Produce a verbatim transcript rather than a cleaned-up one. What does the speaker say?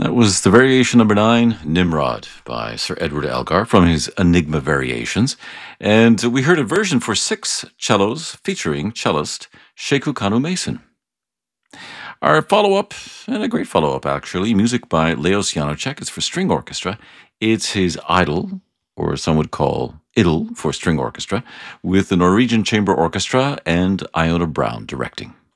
That was the variation number nine, Nimrod, by Sir Edward Elgar from his Enigma Variations. And we heard a version for six cellos featuring cellist Sheku Kanu Mason. Our follow-up, and a great follow-up actually, music by Leos Janacek. It's for string orchestra. It's his Idol, or some would call Idol for string orchestra, with the Norwegian Chamber Orchestra and Iona Brown directing.